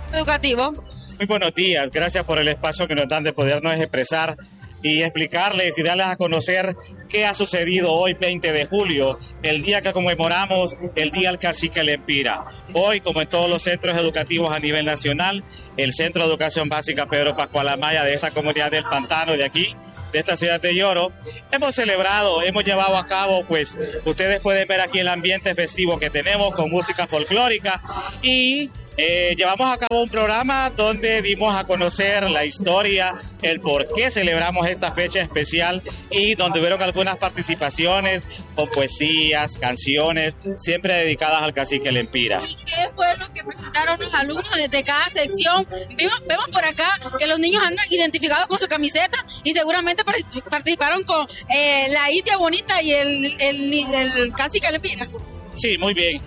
Educativo. Muy buenos días, gracias por el espacio que nos dan de podernos expresar y explicarles y darles a conocer qué ha sucedido hoy 20 de julio, el día que conmemoramos el Día del Cacique Lempira. Hoy, como en todos los centros educativos a nivel nacional, el Centro de Educación Básica Pedro Pascual Amaya de esta comunidad del Pantano de aquí, de esta ciudad de Yoro, hemos celebrado, hemos llevado a cabo, pues ustedes pueden ver aquí el ambiente festivo que tenemos con música folclórica y llevamos a cabo un programa donde dimos a conocer la historia, el por qué celebramos esta fecha especial y donde hubieron algunas participaciones con poesías, canciones, siempre dedicadas al Cacique Lempira. ¿Y qué fue lo que presentaron los alumnos de cada sección? Vemos por acá que los niños andan identificados con su camiseta y seguramente participaron con la India Bonita y el Cacique Lempira. Sí, muy bien.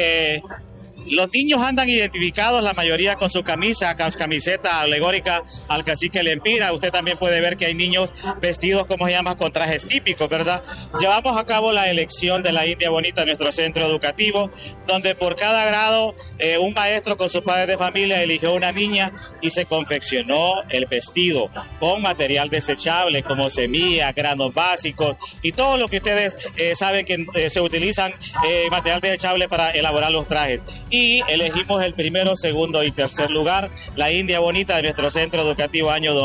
Los niños andan identificados, la mayoría con su camiseta alegórica al Cacique Lempira. Usted también puede ver que hay niños vestidos, como se llama, con trajes típicos, ¿verdad? Llevamos a cabo la elección de la India Bonita en nuestro centro educativo, donde por cada grado un maestro con sus padres de familia eligió una niña y se confeccionó el vestido con material desechable como semillas, granos básicos y todo lo que ustedes saben que se utilizan material desechable para elaborar los trajes. Y elegimos el primero, segundo y tercer lugar, la India Bonita de nuestro centro educativo año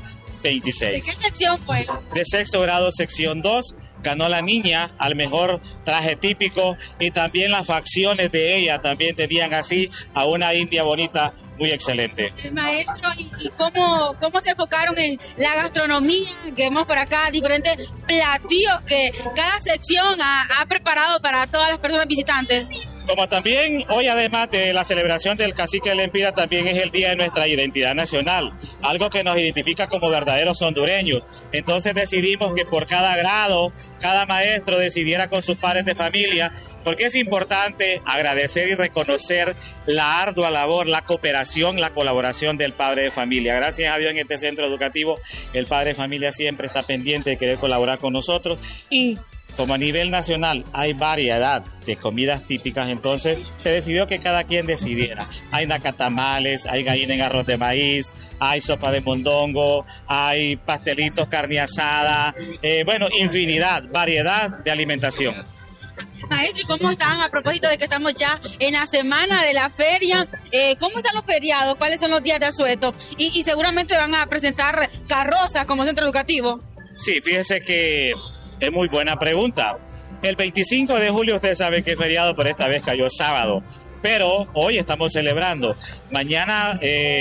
2026. ¿De qué sección fue? De sexto grado, sección 2, ganó la niña al mejor traje típico y también las facciones de ella también tenían así a una India Bonita muy excelente. El maestro, ¿y cómo se enfocaron en la gastronomía? Que vemos por acá diferentes platillos que cada sección ha preparado para todas las personas visitantes. Como también hoy, además de la celebración del Cacique Lempira, también es el día de nuestra identidad nacional, algo que nos identifica como verdaderos hondureños. Entonces decidimos que por cada grado, cada maestro decidiera con sus padres de familia, porque es importante agradecer y reconocer la ardua labor, la cooperación, la colaboración del padre de familia. Gracias a Dios en este centro educativo, el padre de familia siempre está pendiente de querer colaborar con nosotros y como a nivel nacional hay variedad de comidas típicas, entonces se decidió que cada quien decidiera. Hay nacatamales, hay gallina en arroz de maíz, hay sopa de mondongo, hay pastelitos, carne asada, infinidad, variedad de alimentación. Maestro, ¿y cómo están? A propósito de que estamos ya en la semana de la feria, ¿cómo están los feriados? ¿Cuáles son los días de asueto? Y seguramente van a presentar carrozas como centro educativo. Sí, fíjese que es muy buena pregunta. El 25 de julio usted sabe que es feriado, pero esta vez cayó sábado. Pero hoy estamos celebrando. Mañana,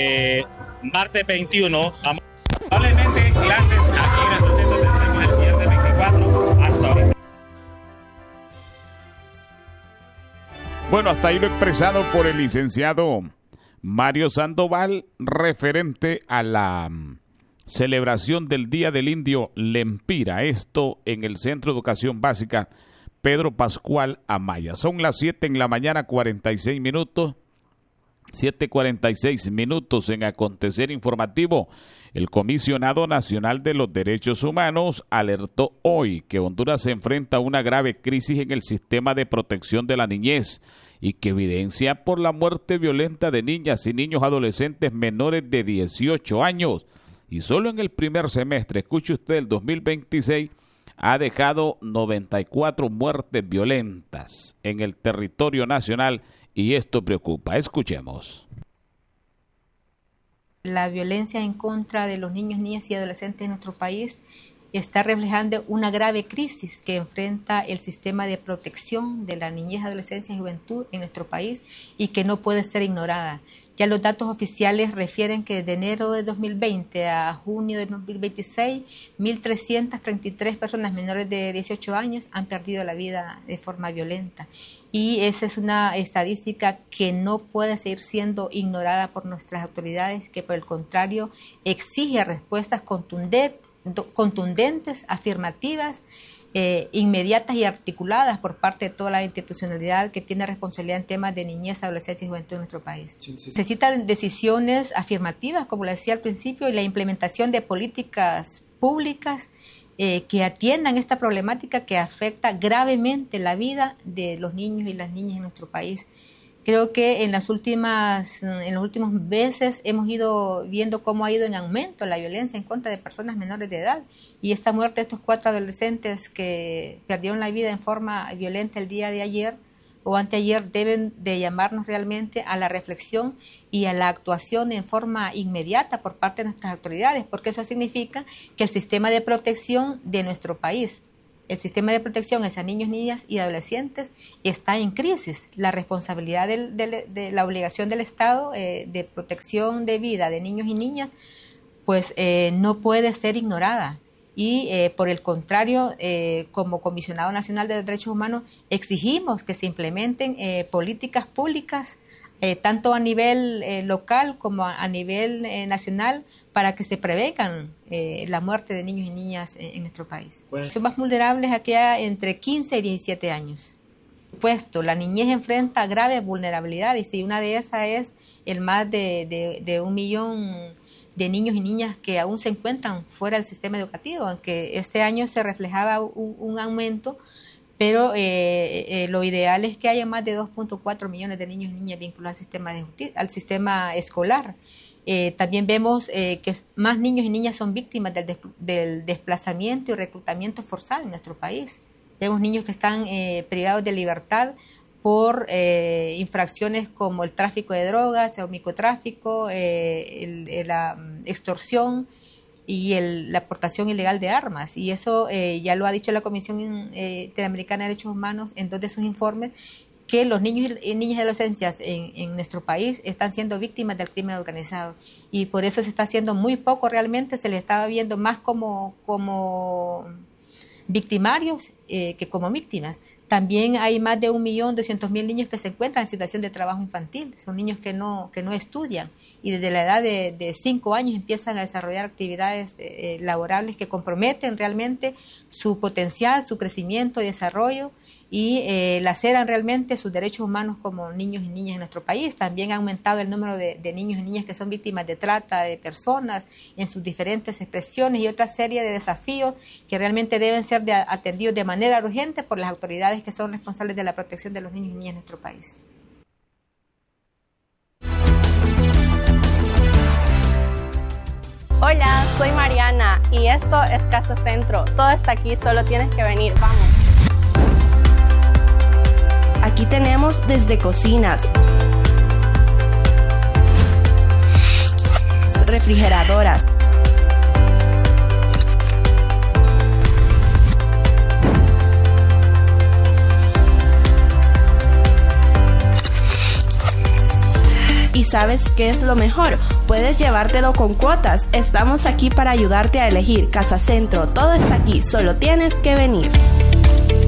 martes 21, probablemente clases aquí en nuestro centro tendremos el viernes 24 hasta ahorita. Bueno, hasta ahí lo expresado por el licenciado Mario Sandoval referente a la celebración del Día del Indio Lempira, esto en el Centro de Educación Básica Pedro Pascual Amaya. Son las 7 en la mañana, 46 minutos, 7:46 minutos en acontecer informativo. El Comisionado Nacional de los Derechos Humanos alertó hoy que Honduras se enfrenta a una grave crisis en el sistema de protección de la niñez y que evidencia por la muerte violenta de niñas y niños adolescentes menores de 18 años. Y solo en el primer semestre, escuche usted, el 2026, ha dejado 94 muertes violentas en el territorio nacional y esto preocupa. Escuchemos. La violencia en contra de los niños, niñas y adolescentes en nuestro país está reflejando una grave crisis que enfrenta el sistema de protección de la niñez, adolescencia y juventud en nuestro país y que no puede ser ignorada. Ya los datos oficiales refieren que desde enero de 2020 a junio de 2026, 1.333 personas menores de 18 años han perdido la vida de forma violenta. Y esa es una estadística que no puede seguir siendo ignorada por nuestras autoridades, que por el contrario exige respuestas contundentes, afirmativas, inmediatas y articuladas por parte de toda la institucionalidad que tiene responsabilidad en temas de niñez, adolescencia y juventud en nuestro país. Sí. Necesitan decisiones afirmativas, como le decía al principio, y la implementación de políticas públicas que atiendan esta problemática que afecta gravemente la vida de los niños y las niñas en nuestro país. Creo que en los últimos meses hemos ido viendo cómo ha ido en aumento la violencia en contra de personas menores de edad, y esta muerte de estos 4 adolescentes que perdieron la vida en forma violenta el día de ayer o anteayer deben de llamarnos realmente a la reflexión y a la actuación en forma inmediata por parte de nuestras autoridades, porque eso significa que el sistema de protección de nuestro país, el sistema de protección hacia niños, niñas y adolescentes está en crisis. La responsabilidad de la obligación del Estado de protección de vida de niños y niñas, pues no puede ser ignorada. Y por el contrario, como Comisionado Nacional de Derechos Humanos, exigimos que se implementen políticas públicas tanto a nivel local como a nivel nacional, para que se prevengan la muerte de niños y niñas en nuestro país. Son más vulnerables aquellas entre 15 y 17 años. Por supuesto, la niñez enfrenta graves vulnerabilidades, y una de esas es el más de 1 millón de niños y niñas que aún se encuentran fuera del sistema educativo, aunque este año se reflejaba un aumento, pero lo ideal es que haya más de 2.4 millones de niños y niñas vinculados al sistema escolar. También vemos que más niños y niñas son víctimas del desplazamiento y reclutamiento forzado en nuestro país. Vemos niños que están privados de libertad por infracciones como el tráfico de drogas, el microtráfico, la extorsión y la aportación ilegal de armas. Y eso ya lo ha dicho la Comisión Interamericana de Derechos Humanos en 2 de sus informes, que los niños y niñas y adolescentes en nuestro país están siendo víctimas del crimen organizado, y por eso se está haciendo muy poco realmente, se les estaba viendo más como victimarios que como víctimas. También hay más de 1.200.000 niños que se encuentran en situación de trabajo infantil. Son niños que no estudian, y desde la edad de 5 años empiezan a desarrollar actividades laborables que comprometen realmente su potencial, su crecimiento y desarrollo, y laceran realmente sus derechos humanos como niños y niñas en nuestro país. También ha aumentado el número de niños y niñas que son víctimas de trata de personas en sus diferentes expresiones, y otra serie de desafíos que realmente deben ser atendidos de manera urgente por las autoridades que son responsables de la protección de los niños y niñas en nuestro país. Hola, soy Mariana y esto es Casa Centro. Todo está aquí, solo tienes que venir. Vamos. Aquí tenemos desde cocinas, refrigeradoras, ¿y sabes qué es lo mejor? Puedes llevártelo con cuotas. Estamos aquí para ayudarte a elegir. Casa Centro, todo está aquí, solo tienes que venir.